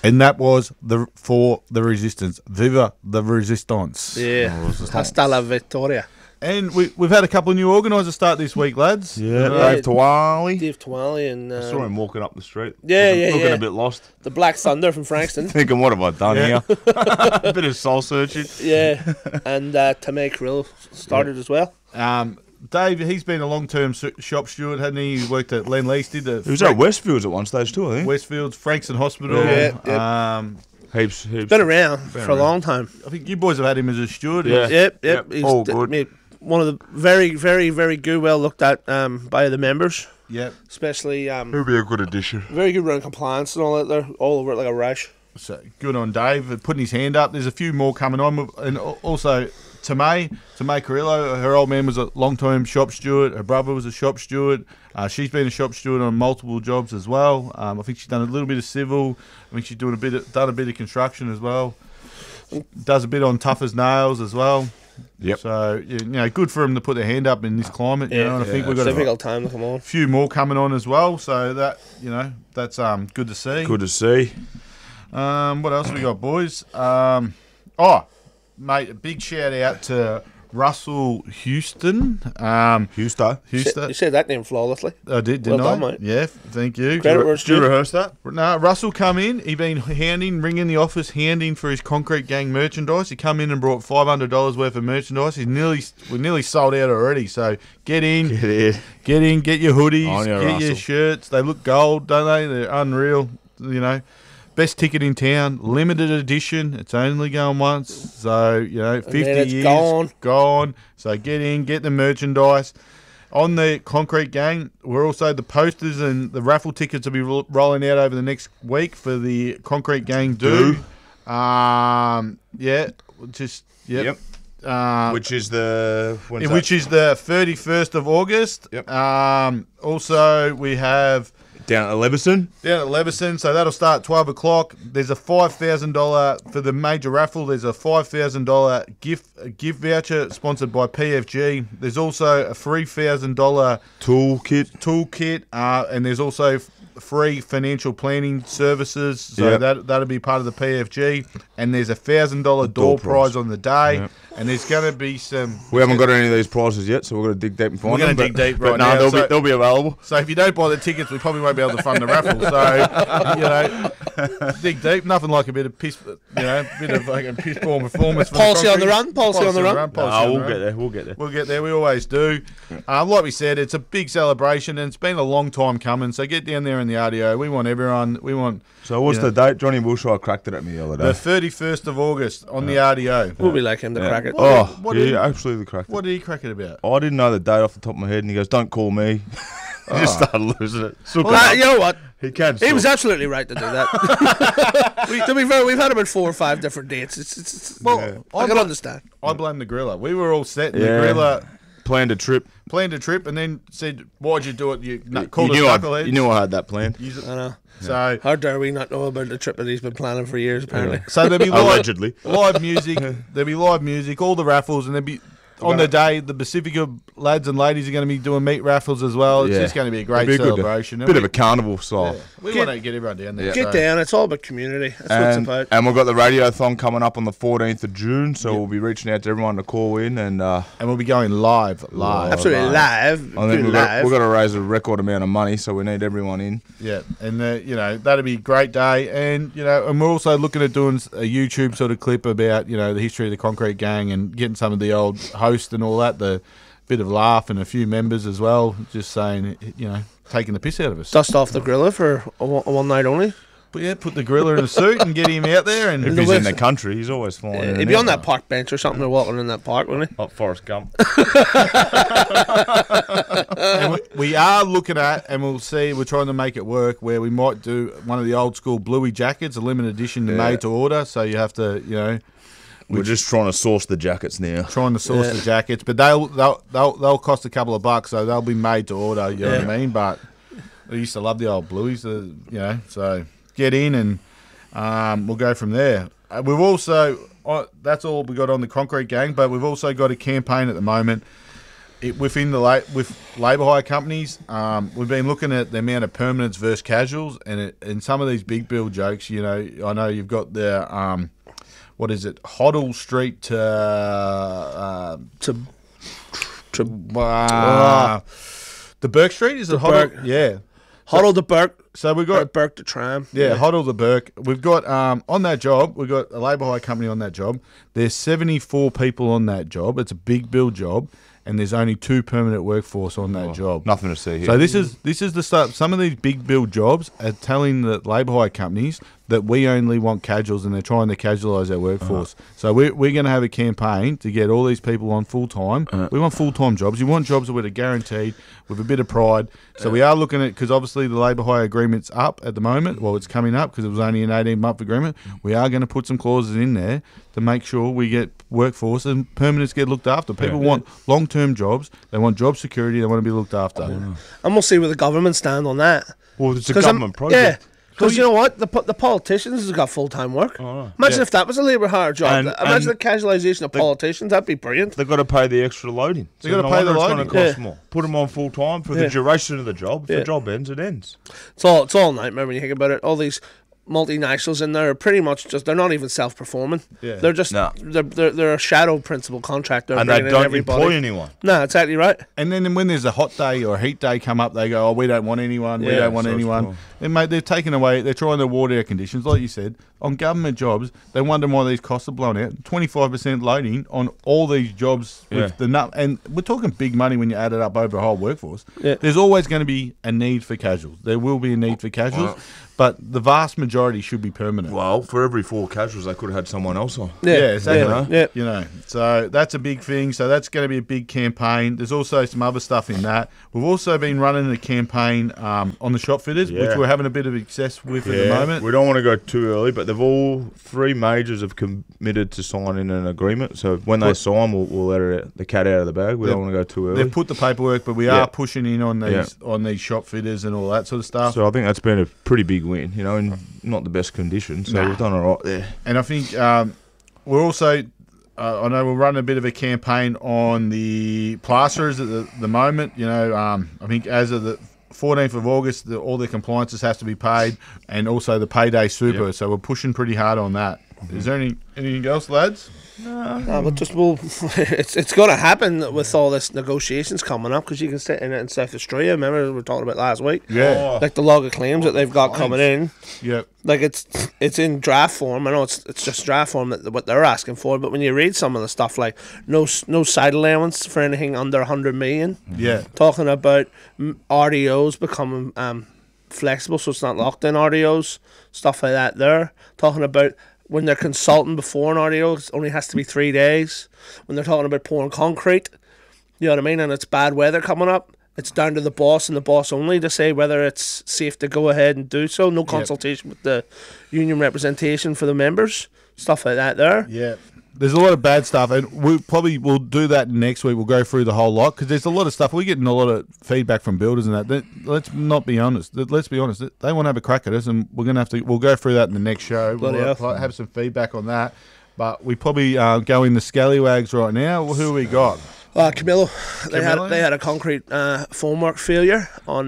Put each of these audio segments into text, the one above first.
And that was for the Resistance. Viva the Resistance. Yeah. Hasta la Victoria. And we've had a couple of new organisers start this week, lads. Yeah, Yeah. Dave Tawali. Dave Twally and I saw him walking up the street. Yeah, looking yeah. a bit lost. the Black Thunder from Frankston. Thinking, what have I done Yeah. here? A bit of soul searching. Yeah. And Tamay Krill started as well. Dave, he's been a long-term shop steward, hadn't he? He worked at Len Lease, did the He was at Westfields at one stage too, I think. Westfields, Frankston Hospital. Yeah, Heaps. Been around for a long time. I think you boys have had him as a steward. Yeah. Yep. He's All good. One of the very, very, very good, well looked at by the members, Yep. especially He'll be a good addition. very good around compliance and all that. They're all over it like a rash. So good on Dave for putting his hand up. There's a few more coming on, and also Tamay Carrillo. Her old man was a long-time shop steward. Her brother was a shop steward. She's been a shop steward on multiple jobs as well. I think she's done a little bit of civil. I think she's done a bit of construction as well. Does a bit on Tough as Nails as well. Yep. So good for them to put their hand up in this climate. You know, and I think we've got difficult time to come on. a few more coming on as well. So that that's good to see. Good to see. What else we got, boys? Mate, a big shout out to Russell Houston. Houston. You said that name flawlessly. I didn't Well I? done, mate. Yeah, thank you. Credit where it's Did you due. rehearse that? No, Russell come in. He been ringing the office, hounding for his Concrete Gang merchandise. He come in and brought $500 worth of merchandise. We're nearly sold out already. So get in, Get in. get your hoodies, On you, get your Russell. shirts. They look gold, don't they? They're unreal. Best ticket in town, limited edition. It's only going once, so 50 then it's years gone. So get in, get the merchandise. On the Concrete Gang, we're also the posters and the raffle tickets will be rolling out over the next week for the Concrete Gang Do. Yep. Which is the Which is the 31st of August. Yep. Also, we have down at Leveson. down at Leveson, so that'll start 12 o'clock. There's a $5,000 for the major raffle. There's a $5,000 gift voucher sponsored by PFG. There's also a $3,000 toolkit, and there's also free financial planning services. So Yep. that'll be part of the PFG. And there's a $1,000 door prize on the day. Yep. And there's going to be some. We haven't got any of these prizes yet, so we're going to dig deep and find We're them. gonna dig deep right but now, no, so- they'll be available. So if you don't buy the tickets, we probably won't be able to fund the raffle. So, dig deep. Nothing like a bit of piss, bit of like a piss poor performance. For Policy on the concrete. run, policy on the run. policy on the We'll run. get there. We'll get there. We'll get there. We always do. Like we said, it's a big celebration, and it's been a long time coming. So get down there in the RDO. We want everyone. We want So what's the date? Johnny Wilshire cracked it at me the other day. the 31st of August on the RDO. We'll be like him to crack it. Oh, What yeah, did he- absolutely cracked it. What did he crack it about? I didn't know the date off the top of my head, and he goes, "Don't call me." He just started losing it. You know what? He can. He was absolutely right to do that. To be fair, we've had about 4 or 5 different dates. It's I can understand. I blame the griller. We were all set, and Yeah. the griller planned a trip. planned a trip, and then said, "Why'd you do it? You You called us knew knuckleheads." you knew I had that plan. I know. So How dare we not know about the trip that he's been planning for years, apparently. So there'll be Allegedly. live music. There'll be live music, all the raffles, and there'll be on the day the Pacifica lads and ladies are going to be doing meat raffles as well. It's Yeah. just going to be a great It'd be a good celebration. bit of a carnival style. We want to get everyone down there. Get down. It's all about community. That's what it's about. And we've got the radiothon coming up on the 14th of June, so we'll be reaching out to everyone to call in, and And we'll be going live. Absolutely live. I think Good we've live. got to raise a record amount of money, so we need everyone in. Yeah, and that'll be a great day, and and we're also looking at doing a YouTube sort of clip about the history of the Concrete Gang and getting some of the old hosts and all that, the bit of laugh and a few members as well, just saying taking the piss out of us. Dust off the griller for a one night only. But yeah, put the griller in a suit and get him out there, and If he's in the country, he's always flying. in He'd and be out. on that park bench or something or walking in that park, wouldn't he? Like Forrest Gump. And we are looking at, and we'll see, we're trying to make it work, where we might do one of the old school bluey jackets, a limited edition made to order, so you have to, We're just trying to source the jackets now. trying to source the jackets, but they'll cost a couple of bucks, so they'll be made to order, you know what I mean? But I used to love the old blueies, so get in and we'll go from there. We've also, that's all we got on the Concrete Gang, but we've also got a campaign at the moment. within with labour hire companies, we've been looking at the amount of permanents versus casuals, and some of these big bill jokes. You know, I know you've got the what is it, Hoddle Street to the Burke Street, is it Hoddle? Burke. Yeah, Hoddle to Burke. so we've got Burke to Tram. Yeah, Hoddle the Burke. We've got on that job, we've got a labour hire company on that job. There's 74 people on that job. It's a big bill job, and there's only 2 permanent workforce on that job. Nothing to see here. So this is the start. Some of these big bill jobs are telling the labour hire companies that we only want casuals, and they're trying to casualise our workforce. So we're going to have a campaign to get all these people on full time. We want full time jobs. You want jobs that are guaranteed with a bit of pride. So we are looking at, because obviously the labour hire agreement's up at the moment. Well, it's coming up because it was only an 18-month agreement. We are going to put some clauses in there to make sure we get workforce and permanents get looked after. People want long-term jobs. They want job security. They want to be looked after. And we'll see where the government stand on that. Well, it's a government project. Yeah. Because you know what? The politicians has got full-time work. Imagine if that was a labour hire job. Imagine the casualisation of politicians. That'd be brilliant. They've got to pay the extra loading. They've got to pay the loading. It's going to cost more. Put them on full-time for the duration of the job. If the job ends, it ends. It's all nightmare when you think about it. All these multinationals in there are pretty much just, they're not even self-performing. Yeah. They're just they're a shadow principal contractor, And they don't employ anyone. No, exactly right. And then when there's a hot day or a heat day come up, they go, "Oh, we don't want anyone. We Yeah. don't want So it's anyone." cool. And mate, they're taking away. They're trying to award air conditions, like you said, on government jobs. They wonder why these costs are blown out. 25% loading on all these jobs with the nut, and we're talking big money when you add it up over a whole workforce. Yeah. There's always going to be a need for casuals. There will be a need for casuals, but the vast majority should be permanent. Well, for every 4 casuals, they could have had someone else on. Yeah, exactly. Yeah. You know, so that's a big thing. So that's going to be a big campaign. There's also some other stuff in that. We've also been running a campaign on the shop fitters, which we're having a bit of success with at the moment. We don't want to go too early, but they've all 3 majors have committed to signing an agreement. So when they sign, we'll let the cat out of the bag. We don't want to go too early. They've put the paperwork, but we are pushing in on these shop fitters and all that sort of stuff. So I think that's been a pretty big win, you know, in not the best conditions. So we've done all right there. And I think we're also, I know we're running a bit of a campaign on the plasterers at the moment. You know, I think as of the 14th of August, all the compliances have to be paid, and also the payday super. So we're pushing pretty hard on that. Is there anything else, lads? No, but just it's going to happen with all this negotiations coming up, because you can sit in it in South Australia. Remember we were talking about last week? Yeah. Like the log of claims that they've got coming in. Yep. Like it's in draft form. I know it's just draft form that what they're asking for, but when you read some of the stuff, like no side allowance for anything under 100 million. Yeah. Talking about RDOs becoming flexible, so it's not locked in RDOs, stuff like that. They're talking about when they're consulting before an RDO, it only has to be 3 days. When they're talking about pouring concrete, you know what I mean, and it's bad weather coming up, it's down to the boss and the boss only to say whether it's safe to go ahead and do so. No consultation with the union representation for the members, stuff like that there. Yeah. There's a lot of bad stuff, and we probably will do that next week. We'll go through the whole lot, because there's a lot of stuff. We're getting a lot of feedback from builders and that. Let's not be honest. Let's be honest. They want to have a crack at us, and we're going to have to. We'll go through that in the next show. We'll have some feedback on that. But we probably go in the scallywags right now. Well, who we got? Camillo. They Camillo? had a concrete formwork failure on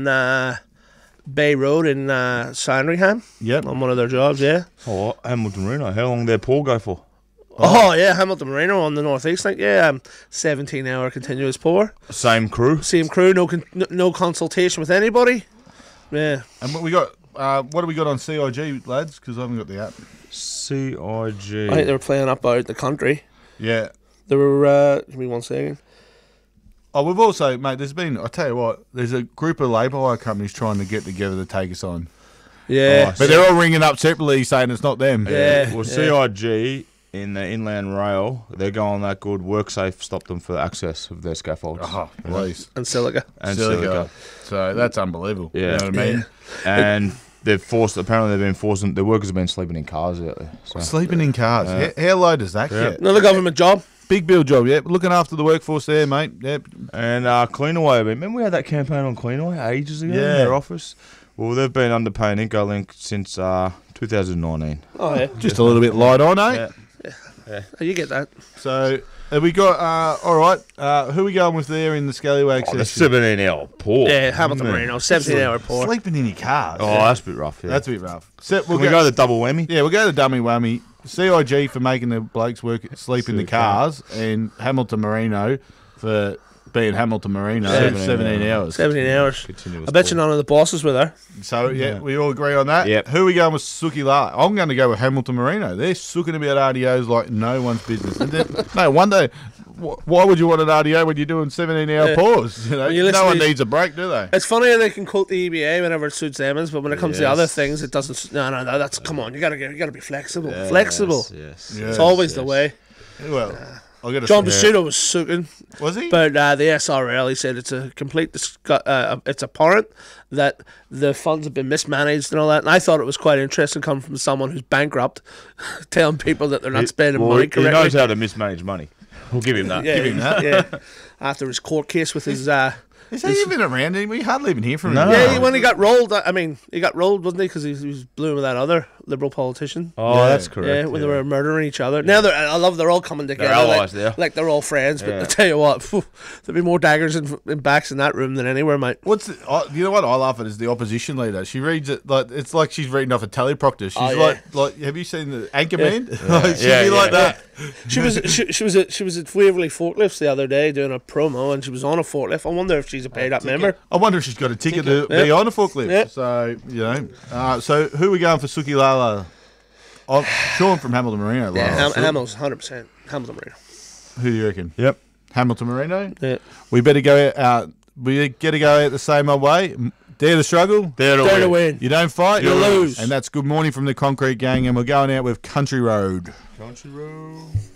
Bay Road in Sandringham. Yep. On one of their jobs. Yeah. Oh, Hamilton Marino. How long did their pour go for? Oh yeah, Hamilton Marino on the northeast. Like 17-hour continuous pour. Same crew. Same crew. No consultation with anybody. Yeah. And what we got? What do we got on CIG, lads? Because I haven't got the app. CIG. I think they were playing up out the country. Yeah. They were. Give me 1 second. Oh, we've also, mate. There's been. I tell you what. There's a group of labour hire companies trying to get together to take us on. Yeah. But they're all ringing up separately saying it's not them. Yeah. Well, CIG in the Inland Rail, they're going that good. WorkSafe stopped them for access of their scaffolds. Oh, please. And Silica. And Silica. So that's unbelievable. Yeah. You know what I mean? And apparently they've been forcing, their workers have been sleeping in cars out there. So. Sleeping in cars. How low does that get? Another government job. Big bill job, yeah. Looking after the workforce there, mate. Yep. And Cleanaway, remember we had that campaign on Cleanaway ages ago in their office? Well, they've been underpaying IncoLink since 2019. Oh, yeah. Just a little bit light on, eh? Yeah. You get that. So have we got all right? Who are we going with there in the Scallywag The section? 17L poor. Yeah, Hamilton Man. Marino, 17-hour pour. Sleeping in your cars. Oh, that's a bit rough. Yeah. That's a bit rough. So Can we go the double whammy? Yeah, we'll go to dummy whammy. CIG for making the blokes sleep in the cars, and Hamilton Marino for being Hamilton Marino. Yeah. 17 hours. 17 hours. Continuous I bet you pour. none of the bosses were there. So we all agree on that. Yep. Who are we going with? Suki Lala. I'm going to go with Hamilton Marino. They're sooking about RDOs like no one's business. And then, no wonder. Why would you want an RDO when you're doing 17-hour pours? You know, When you listen no one to- needs a break, do they? It's funny how they can quote the EBA whenever it suits them, but when it comes to Yes. other things, it doesn't. No. That's come on. You gotta be flexible. Flexible. Yes. Yeah. It's always the way. Well, I got to John Pizzuto was suiting, Was he? but the SRL, he said it's a complete. It's apparent that the funds have been mismanaged and all that. And I thought it was quite interesting coming from someone who's bankrupt, telling people that they're not spending money He correctly. knows how to mismanage money. We'll give him that. Yeah, Give him that. Yeah. After his court case with his. Is he even around? We hardly even hear from him. No. Yeah, when he got rolled, I mean, he got rolled, wasn't he? Because he was blue with that other Liberal politician. Oh, Yeah. that's correct. Yeah, when they were murdering each other. Now they're all coming together. allies like, there. like they're all friends. But Yeah. I tell you what, there'd be more daggers in backs in that room than anywhere, mate. You know what I laugh at is the opposition leader. She reads it like it's like she's reading off a teleprompter. She's Oh, yeah. like, have you seen the Anchorman? Yeah. Like, she'd Yeah, be like yeah. that. She was at Waverley Forklifts the other day doing a promo, and she was on a forklift. I wonder if she's a paid up member. I wonder if she's got a ticket to Yeah. be on a forklift. Yeah. So so who are we going for Suki Lala? Oh, Sean from Hamilton Marino. Yeah, Lala. Hamill's 100%. Hamilton Marino. Who do you reckon? Yep. Hamilton Marino. Yeah. We better go out. We get to go out the same old way. Dare to struggle. There Dare to win. You don't fight. You lose. And that's Good Morning from the Concrete Gang, and we're going out with Country Road. Country road.